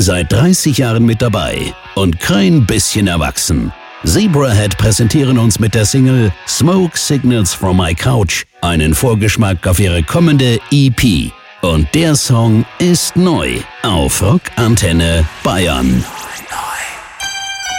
Seit 30 Jahren mit dabei und kein bisschen erwachsen. Zebrahead präsentieren uns mit der Single Smoke Signals from My Couch einen Vorgeschmack auf ihre kommende EP. Und der Song ist neu auf Rock Antenne Bayern.